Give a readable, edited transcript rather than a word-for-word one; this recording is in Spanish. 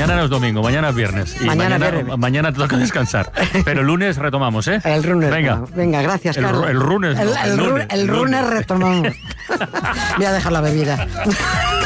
mañana no es domingo, mañana es viernes. Y mañana te toca descansar. Pero el lunes retomamos, ¿eh? El lunes. Venga. Venga, gracias, Carlos. El lunes. El lunes retomamos. Voy a dejar la bebida.